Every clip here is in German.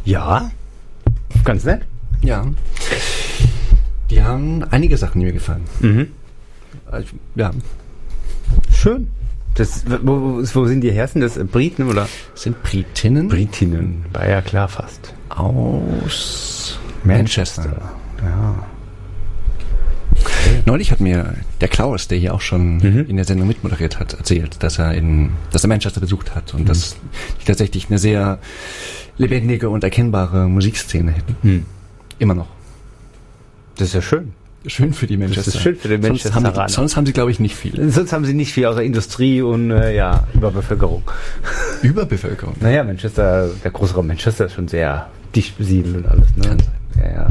Ja, ganz nett. Ja. Die haben einige Sachen, die mir gefallen. Ja. Schön. Wo sind die her? Sind das Briten oder? Sind Britinnen? Britinnen, war ja klar fast. Aus Manchester. Ja. Neulich hat mir der Klaus, der hier auch schon in der Sendung mitmoderiert hat, erzählt, dass er Manchester besucht hat und dass die tatsächlich eine sehr lebendige und erkennbare Musikszene hätten. Immer noch. Das ist ja schön. Schön für die Manchester. Das ist schön für die Manchester. Sonst haben sie, glaube ich, nicht viel. Sonst haben sie nicht viel außer Industrie und Überbevölkerung. Überbevölkerung? Naja, Manchester, der Großraum Manchester ist schon sehr dicht besiedelt und alles. Ne? Kann sein. Ja.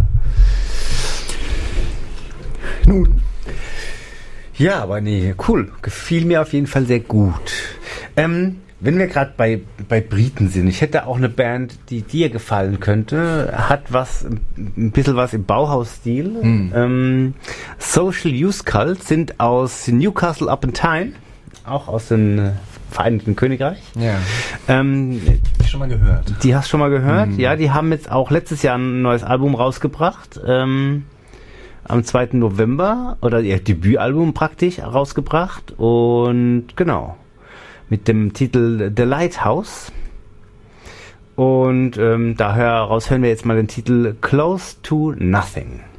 Nun. Ja, aber nee, cool. Gefiel mir auf jeden Fall sehr gut. Wenn wir gerade bei Briten sind, ich hätte auch eine Band, die dir gefallen könnte, hat ein bisschen was im Bauhaus-Stil. Social Use Cult sind aus Newcastle upon Tyne, auch aus dem Vereinigten Königreich. Ja. Die schon mal gehört. Die hast du schon mal gehört? Ja, die haben jetzt auch letztes Jahr ein neues Album rausgebracht. Am 2. November, oder ihr Debütalbum praktisch rausgebracht. Und genau. Mit dem Titel The Lighthouse. Und daraus hören wir jetzt mal den Titel Close to Nothing.